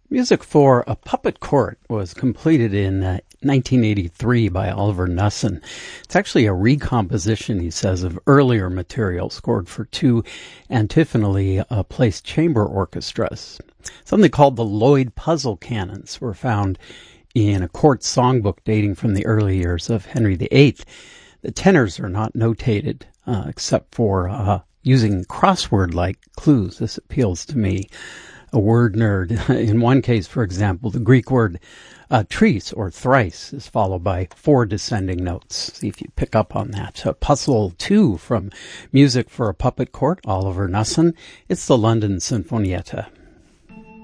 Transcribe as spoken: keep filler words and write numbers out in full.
Music for A Puppet Court was completed in uh, nineteen eighty-three by Oliver Knussen. It's actually a recomposition, he says, of earlier material scored for two antiphonally uh, placed chamber orchestras. Something called the Lloyd Puzzle Canons were found in a court songbook dating from the early years of Henry the Eighth. The tenors are not notated uh, except for uh, using crossword-like clues. This appeals to me, a word nerd. In one case, for example, the Greek word uh, tris, or thrice, is followed by four descending notes. See if you pick up on that. So puzzle two from Music for a Puppet Court, Oliver Knussen. It's the London Sinfonietta.